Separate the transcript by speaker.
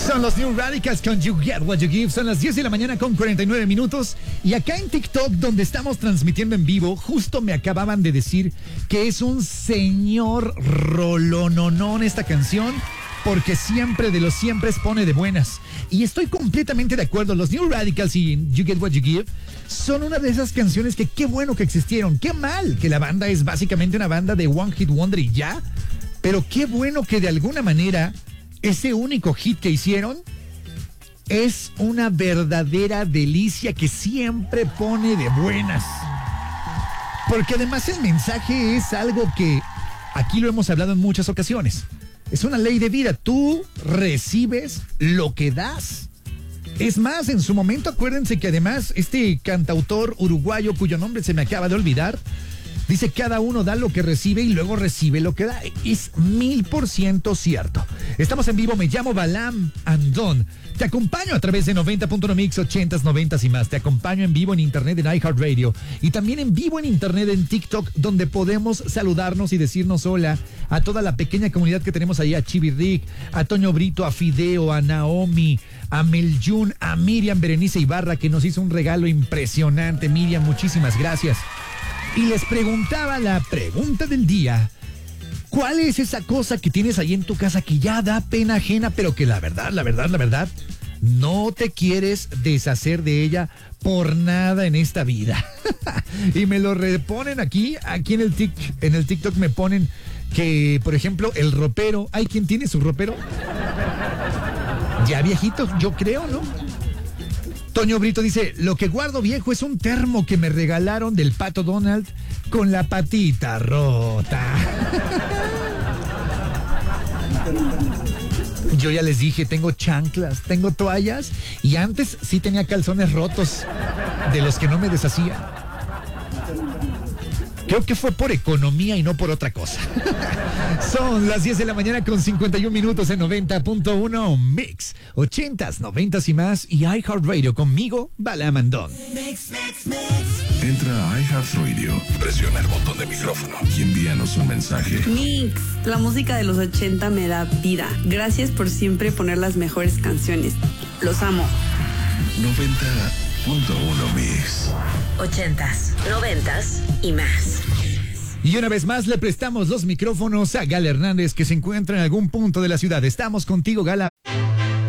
Speaker 1: Son los New Radicals con You Get What You Give. Son las 10 de la mañana con 49 minutos. Y acá en TikTok, donde estamos transmitiendo en vivo, justo me acababan de decir que es un señor rolononón esta canción, porque siempre de los siempre pone de buenas. Y estoy completamente de acuerdo. Los New Radicals y You Get What You Give son una de esas canciones que qué bueno que existieron. Qué mal que la banda es básicamente una banda de One Hit Wonder y ya. Pero qué bueno que de alguna manera ese único hit que hicieron es una verdadera delicia que siempre pone de buenas. Porque además el mensaje es algo que aquí lo hemos hablado en muchas ocasiones. Es una ley de vida. Tú recibes lo que das. Es más, en su momento acuérdense que además este cantautor uruguayo cuyo nombre se me acaba de olvidar, dice cada uno da lo que recibe y luego recibe lo que da. Es 1000% cierto. Estamos en vivo, me llamo Balam Andón. Te acompaño a través de 90.1 Mix, 80s, 90s y más. Te acompaño en vivo en internet en iHeartRadio y también en vivo en internet en TikTok, donde podemos saludarnos y decirnos hola a toda la pequeña comunidad que tenemos ahí, a Chibi Rick, a Toño Brito, a Fideo, a Naomi, a Meljun, a Miriam Berenice Ibarra, que nos hizo un regalo impresionante. Miriam, muchísimas gracias. Y les preguntaba la pregunta del día: ¿cuál es esa cosa que tienes ahí en tu casa que ya da pena ajena, pero que la verdad, no te quieres deshacer de ella por nada en esta vida? Y me lo reponen aquí en el TikTok me ponen que, por ejemplo, el ropero. ¿Hay quien tiene su ropero? Ya viejito, yo creo, ¿no? Toño Brito dice: lo que guardo viejo es un termo que me regalaron del Pato Donald con la patita rota. Yo ya les dije, tengo chanclas, tengo toallas y antes sí tenía calzones rotos de los que no me deshacía. Creo que fue por economía y no por otra cosa. Son las 10 de la mañana con 51 minutos en 90.1 Mix, 80s, 90s y más, y iHeartRadio conmigo, Balam Andón.
Speaker 2: Entra a iHeartRadio, presiona el botón de micrófono y envíanos un mensaje.
Speaker 3: Mix, la música de los 80 me da vida. Gracias por siempre poner las mejores canciones. Los amo.
Speaker 2: 90.1 Mix.
Speaker 4: 80s, 90s y más.
Speaker 1: Y una vez más le prestamos los micrófonos a Gala Hernández, que se encuentra en algún punto de la ciudad. Estamos contigo, Gala.